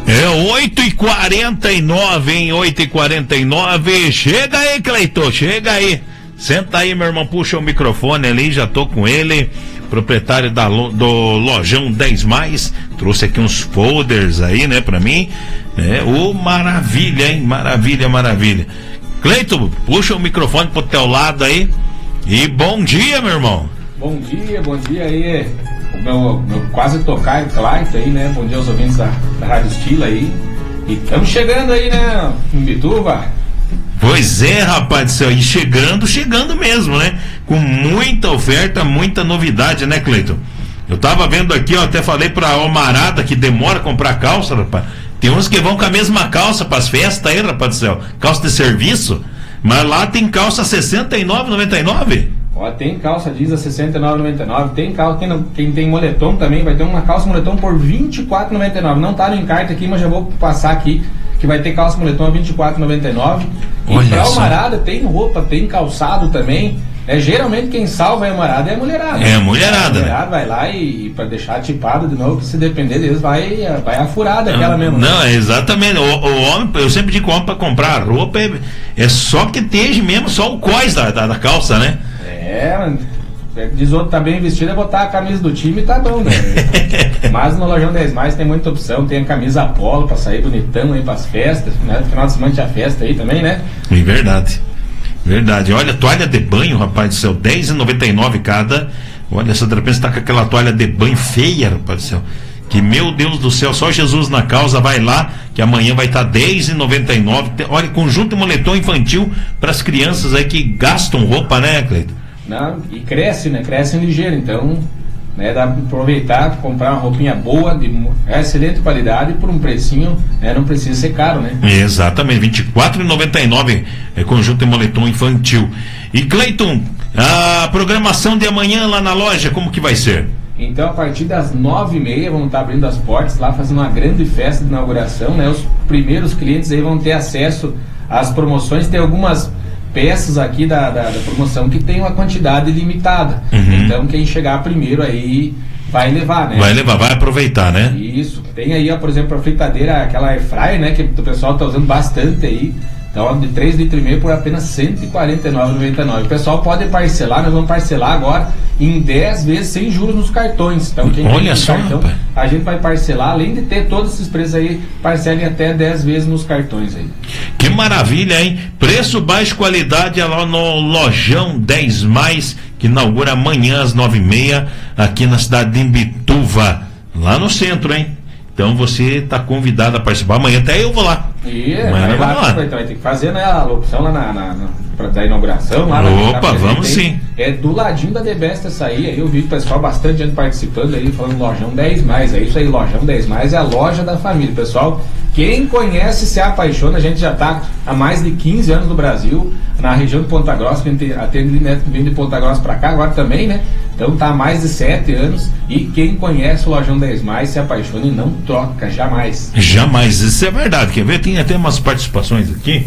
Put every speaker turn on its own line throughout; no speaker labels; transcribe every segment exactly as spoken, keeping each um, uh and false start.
É oito e quarenta e nove, hein? oito e quarenta e nove. Chega aí, Cleiton, chega aí. Senta aí, meu irmão, puxa o microfone ali, já tô com ele, proprietário da, do Lojão dez mais. Trouxe aqui uns folders aí, né, pra mim. É, ô, maravilha, hein? Maravilha, maravilha. Cleiton, puxa o microfone pro teu lado aí. E bom dia, meu irmão.
Bom dia, bom dia aí. O meu, meu quase tocaio Cleiton aí, né? Bom dia aos ouvintes da, da Rádio Estilo aí. E estamos chegando aí, né? Em Bituva.
Pois é, rapaz do céu, e chegando, chegando mesmo, né? Com muita oferta, muita novidade, né, Cleiton? Eu tava vendo aqui, ó, até falei pra Almarada que demora a comprar calça, rapaz. Tem uns que vão com a mesma calça pras festas aí, rapaz do céu. Calça de serviço, mas lá tem calça sessenta e nove reais e noventa e nove centavos.
Ó, tem calça jeans a sessenta e nove reais e noventa e nove centavos. Tem calça, quem, não, quem tem moletom também, vai ter uma calça moletom por vinte e quatro reais e noventa e nove centavos. Não tá no encarte aqui, mas já vou passar aqui, que vai ter calça moletom a vinte e quatro reais e noventa e nove centavos. E
Olha
pra
só.
Almarada tem roupa, tem calçado também. É, geralmente quem salva a Almarada é a mulherada.
É a mulherada,
a mulherada, né? Vai lá e, e pra deixar tipado de novo, que se depender deles, vai, vai a furada aquela mesmo.
Não, é exatamente. O, o homem, eu sempre digo, o homem pra comprar roupa é, é só que esteja mesmo, só o cós da, da, da calça, né?
É, diz outro, tá bem vestido, é botar a camisa do time e tá bom, né? Mas no Lojão dez mais tem muita opção, tem a camisa polo pra sair bonitão aí pras festas, né? No final de semana tinha festa aí também, né?
É verdade. Verdade. Olha, toalha de banho, rapaz do céu, dez reais e noventa e nove centavos cada. Olha, essa de repente tá com aquela toalha de banho feia, rapaz do céu. Que, meu Deus do céu, só Jesus na causa, vai lá, que amanhã vai estar tá dez reais e noventa e nove centavos. Olha, conjunto moletom infantil para as crianças aí que gastam roupa, né, Cleiton?
Não, e cresce, né? Cresce ligeiro, então, né, dá pra aproveitar, comprar uma roupinha boa, de excelente qualidade, por um precinho, né, não precisa ser caro, né?
Exatamente, vinte e quatro reais e noventa e nove centavos é conjunto e moletom infantil. E Cleiton, a programação de amanhã lá na loja, como que vai ser?
Então, a partir das nove e meia, vamos estar abrindo as portas lá, fazendo uma grande festa de inauguração, né? Os primeiros clientes aí vão ter acesso às promoções, tem algumas peças aqui da, da, da promoção que tem uma quantidade limitada. Uhum. Então quem chegar primeiro aí vai levar, né?
Vai levar, vai aproveitar, né?
Isso. Tem aí, ó, por exemplo, a fritadeira, aquela air fryer, né? Que o pessoal tá usando bastante aí. Então, de três litros e meio por apenas cento e quarenta e nove reais e noventa e nove centavos. O pessoal pode parcelar, nós vamos parcelar agora em dez vezes sem juros nos cartões. Então, quem
Olha
tem
só,
cartão,
rapaz.
a gente vai parcelar, além de ter todos esses preços aí, parcelem até dez vezes nos cartões aí.
Que maravilha, hein? Preço baixo, qualidade, é lá no Lojão dez mais, que inaugura amanhã às nove e meia, aqui na cidade de Imbituva, lá no centro, hein? Então você está convidado a participar. Amanhã até eu vou lá.
E vai, lá, lá. Vai, vai ter que fazer, né, a opção lá na, na, na pra, da inauguração. Lá
Opa,
na,
vamos sim.
É do ladinho da The Best essa aí. Aí eu vi o pessoal, bastante gente participando aí, falando Lojão dez mais. É isso aí, Lojão dez mais é a loja da família. Pessoal, quem conhece se apaixona. A gente já está há mais de quinze anos no Brasil, na região de Ponta Grossa, que a gente atende, né, vindo de Ponta Grossa para cá, agora também, né? Então tá há mais de sete anos. E quem conhece o Lojão dez mais se apaixona e não troca, jamais.
Jamais, isso é verdade. Quer ver? Tem até umas participações aqui.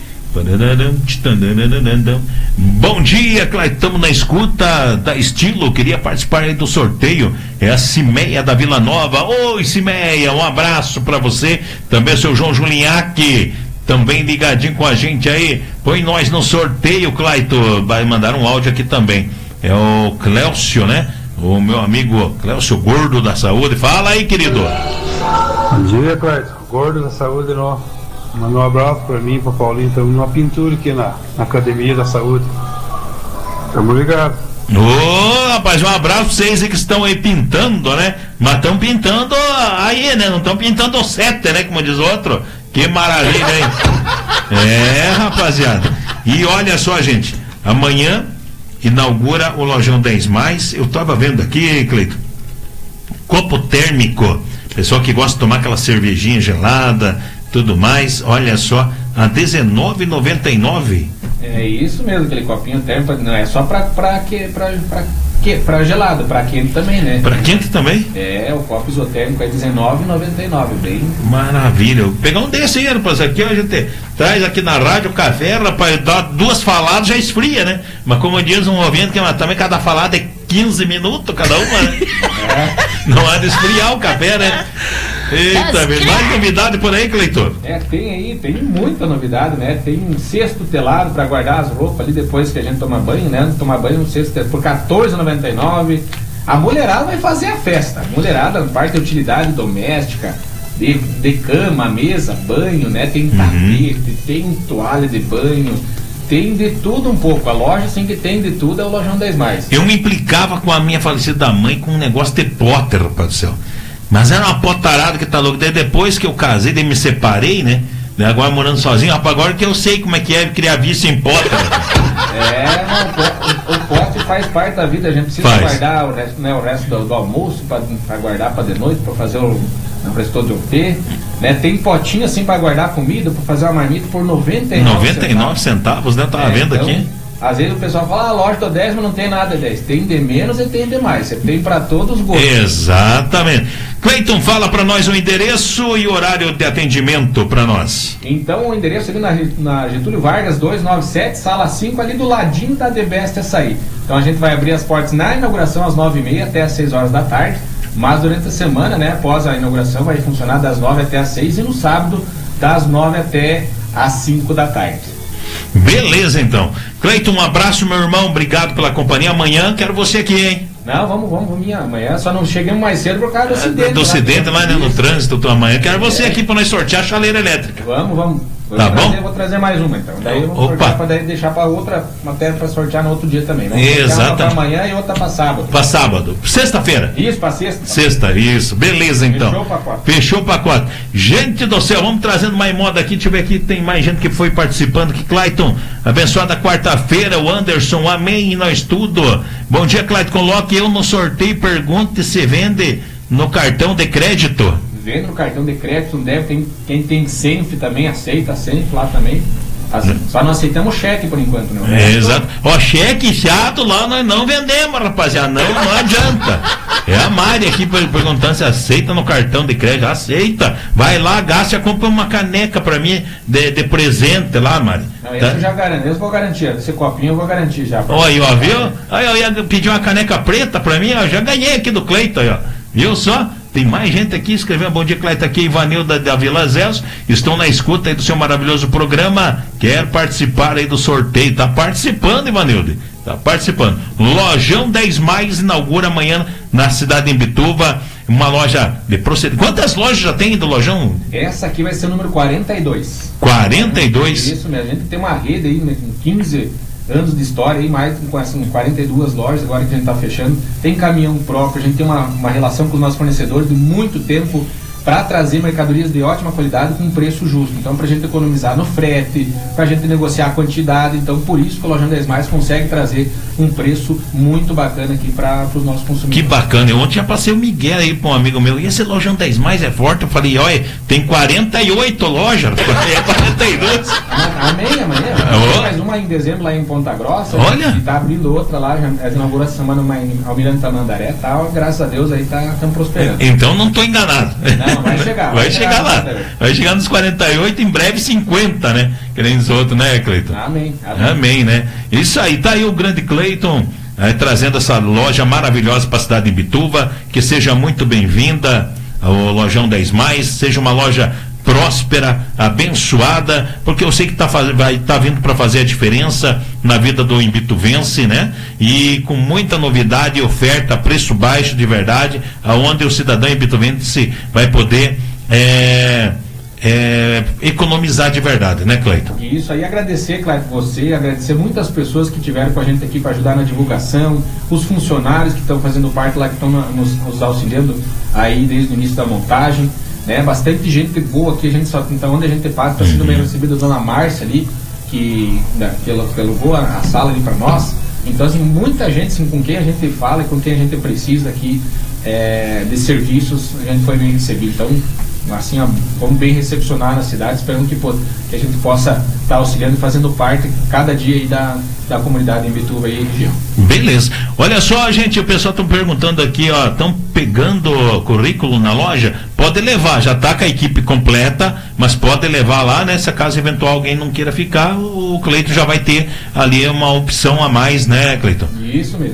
Bom dia, Cleiton, estamos na escuta da Estilo, queria participar aí do sorteio, é a Cimeia da Vila Nova. Oi, Cimeia, um abraço pra você, também o seu João Julinhaque, também ligadinho com a gente aí, põe nós no sorteio, Cleiton, vai mandar um áudio aqui também, é o Cléucio, né, o meu amigo Cléucio Gordo da Saúde. Fala aí, querido.
Bom dia, Cleiton, Gordo da Saúde, não. Manda um abraço pra mim, pra Paulinho. Estamos numa pintura aqui na, na Academia da Saúde. Tamo ligado.
Ô, oh, rapaz, um abraço pra vocês aí que estão aí pintando, né? Mas estão pintando aí, né? Não estão pintando o sete, né? Como diz outro. Que maravilha, hein? É, rapaziada. E olha só, gente. Amanhã inaugura o Lojão dez mais. Eu tava vendo aqui, Cleiton. Copo térmico. Pessoal que gosta de tomar aquela cervejinha gelada, tudo mais, olha só, a dezenove reais e noventa e nove centavos.
É isso mesmo, aquele copinho térmico, não é só pra, pra, que, pra, pra, que, pra gelado, pra quente também, né?
Pra quente também?
É, o copo isotérmico é dezenove reais e noventa e nove centavos, bem...
Maravilha, vou pegar um desse aí, rapaz, aqui a gente traz aqui na rádio o café, rapaz, dá duas faladas já esfria, né? Mas como diz um ouvinte, que também cada falada é quinze minutos cada uma, né? É. Não há de esfriar o café, né? Eita, mais novidade por aí, Cleiton?
É, tem aí, tem muita novidade, né? Tem um cesto telado para guardar as roupas ali depois que a gente toma banho, né? Tomar banho, um cesto telado por quatorze reais e noventa e nove centavos. A mulherada vai fazer a festa. A mulherada, parte de utilidade doméstica, de, de cama, mesa, banho, né? Tem tapete, uhum. tem toalha de banho, tem de tudo um pouco. A loja, assim, que tem de tudo é o Lojão dez mais.
Eu me implicava com a minha falecida mãe com um negócio de potter, rapaz do céu. Mas era uma potarada que tá louco. Daí depois que eu casei, daí me separei, né? Agora morando sozinho, rapaz, agora que eu sei como é que é criar vício em potter.
É, não, o, o pote faz parte da vida, a gente precisa faz. guardar o resto, né, o resto do, do almoço para guardar para de noite, para fazer o restou de ter, né? Tem potinho assim para guardar comida, para fazer uma marmita por noventa e nove
centavos, né? Tava é, vendo então, aqui.
Às vezes o pessoal fala, ah, loja do dez, mas não tem nada de dez. Tem de menos e tem de mais. Você tem para todos os gostos.
Exatamente. Cleiton, fala para nós o endereço e o horário de atendimento para nós.
Então, o endereço ali na, na Getúlio Vargas, duzentos e noventa e sete, sala cinco, ali do ladinho da The Best Açaí. Então, a gente vai abrir as portas na inauguração às nove e meia até às seis horas da tarde. Mas durante a semana, né, após a inauguração, vai funcionar das nove até às seis e no sábado, das nove até às cinco da tarde.
Beleza, então. Cleiton, um abraço, meu irmão. Obrigado pela companhia. Amanhã quero você aqui, hein?
Não, vamos, vamos, vamos amanhã. Só não cheguemos mais cedo por causa do acidente.
Do acidente lá, né, no trânsito. Amanhã quero você é. aqui para nós sortear a chaleira elétrica.
Vamos, vamos. Vou
tá
trazer,
bom?
Vou trazer mais uma, então. Daí eu vou
Opa.
sortear para deixar para outra matéria para sortear no outro dia também. Vamos
Exato.
Para amanhã e outra para sábado.
Para sábado. Sexta-feira.
Isso, para sexta.
Sexta, isso. Beleza, então.
Fechou o pacote.
Fechou o pacote. Gente do céu, vamos trazendo mais moda aqui. Deixa eu ver aqui, tem mais gente que foi participando aqui. Clayton, abençoada quarta-feira. O Anderson, amém. E nós tudo. Bom dia, Clayton. Coloque eu no sorteio. Pergunte se vende no cartão de crédito.
Vendo no cartão de crédito, não deve, tem, quem tem Senf também aceita, Senf lá também. Assim, só não aceitamos cheque por enquanto, não
é? Exato. Ó, cheque chato lá nós não vendemos, rapaziada. Não, não adianta. É a Mari aqui perguntando se aceita no cartão de crédito. Aceita. Vai lá, gasta e compra uma caneca pra mim de, de presente lá, Mari.
Não, tá? Eu já garanto, eu vou garantir. Esse copinho eu vou garantir já.
Ó, aí, ó, viu? Aí eu ia pedir uma caneca preta pra mim, ó. Já ganhei aqui do Cleiton, ó. Viu só? Tem mais gente aqui escrevendo. Bom dia, Cleiton, aqui Ivanilda da Vila Zéus. Estão na escuta aí do seu maravilhoso programa. Quer participar aí do sorteio? Tá participando, Ivanilda. Tá participando. Lojão dez mais inaugura amanhã na cidade de Imbituva. Uma loja de procedimento. Quantas lojas já tem do Lojão?
Essa aqui vai ser o número quarenta e dois.
quarenta e dois?
Isso mesmo. A gente tem uma rede aí, né, com quinze anos de história aí, mais com assim, quarenta e duas lojas agora que a gente está fechando. Tem caminhão próprio, a gente tem uma, uma relação com os nossos fornecedores de muito tempo para trazer mercadorias de ótima qualidade com preço justo. Então, para a gente economizar no frete, para a gente negociar a quantidade. Então, por isso que o Lojão dez mais consegue trazer um preço muito bacana aqui para os nossos consumidores.
Que bacana. Eu ontem já passei o Miguel aí para um amigo meu. E esse Lojão dez mais é forte? Eu falei, olha, tem quarenta e oito lojas. É quarenta e dois.
Amém, amanhã. Tem mais uma em dezembro lá em Ponta Grossa.
Olha.
E tá abrindo outra lá. Já inaugurou essa semana uma em Almirante Tamandaré e tal. Graças a Deus aí tá tão prosperando.
Então não estou enganado.
Não. Vai chegar,
vai, vai chegar, chegar lá. Vai chegar nos quarenta e oito, em breve cinquenta, né? Querendo dizer outro, né, Cleiton?
Amém, amém.
Amém, né? Isso aí, tá aí o grande Cleiton, é, trazendo essa loja maravilhosa para a cidade de Imbituva. Que seja muito bem-vinda ao Lojão dez mais, seja uma loja próspera, abençoada, porque eu sei que tá faz... vai estar tá vindo para fazer a diferença na vida do imbituvense, né? E com muita novidade e oferta, preço baixo de verdade, aonde o cidadão imbituvense vai poder é, é, economizar de verdade, né, Cleiton?
Isso aí, agradecer, Cleiton, você, agradecer muitas pessoas que tiveram com a gente aqui para ajudar na divulgação, os funcionários que estão fazendo parte lá, que estão nos, nos auxiliando aí desde o início da montagem. Né, bastante gente boa aqui, a gente só, então onde a gente passa está sendo bem recebida a dona Márcia ali, que, né, que ela alugou a, a sala ali para nós. Então assim, muita gente assim, com quem a gente fala e com quem a gente precisa aqui é, de serviços, a gente foi bem recebido. Então assim, ó, vamos bem recepcionar na cidade, esperando que, pô, que a gente possa estar tá auxiliando e fazendo parte cada dia aí da, da comunidade em Imbituva e região.
Beleza. Olha só, gente, o pessoal está perguntando aqui, ó, estão pegando currículo na loja? Pode levar, já está com a equipe completa, mas pode levar lá, né? Se caso eventual alguém não queira ficar, o Cleiton já vai ter ali uma opção a mais, né, Cleiton?
Isso mesmo, isso mesmo.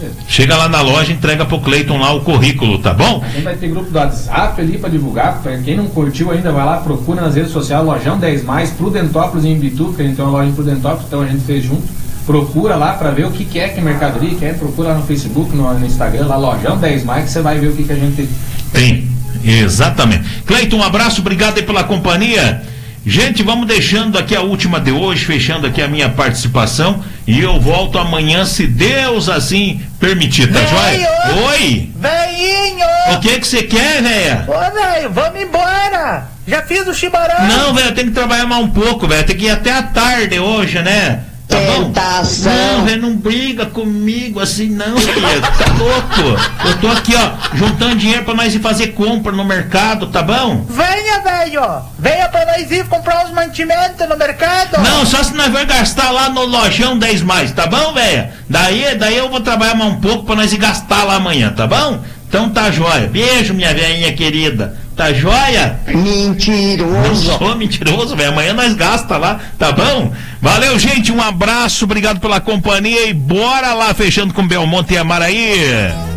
certeza.
Chega lá na loja, entrega pro Cleiton lá o currículo, tá bom?
A gente vai ter grupo do WhatsApp ali pra divulgar. Pra quem não curtiu ainda, vai lá, procura nas redes sociais, Lojão dez mais, Prudentópolis em Imbituba, porque a gente tem uma loja em Prudentópolis, então a gente fez junto. Procura lá pra ver o que, que é que é mercadoria, quer, procura lá no Facebook, no, no Instagram, lá Lojão dez mais, que você vai ver o que, que a gente
tem. Exatamente. Cleiton, um abraço, obrigado aí pela companhia. Gente, vamos deixando aqui a última de hoje, fechando aqui a minha participação, e eu volto amanhã, se Deus assim permitir, tá joia? Oi!
Velhinho!
O que que você quer, véia?
Ô, velho, vamos embora! Já fiz o chimarrão!
Não, velho, eu tenho que trabalhar mais um pouco, velho, tem que ir até a tarde hoje, né? Tá bom? Não, velho, não briga comigo assim não, filha, tá louco? Eu tô aqui, ó, juntando dinheiro pra nós ir fazer compra no mercado, tá bom?
Venha, velho! Venha pra nós ir comprar uns mantimentos no mercado!
Não, só se nós vamos gastar lá no Lojão dez mais, tá bom, velho? Daí, daí eu vou trabalhar mais um pouco pra nós ir gastar lá amanhã, tá bom? Então tá jóia. Beijo, minha velhinha querida. Tá jóia?
Mentiroso.
Não sou mentiroso, velho. Amanhã nós gasta lá, tá bom? Valeu, gente. Um abraço, obrigado pela companhia e bora lá fechando com Belmonte e Amaraí.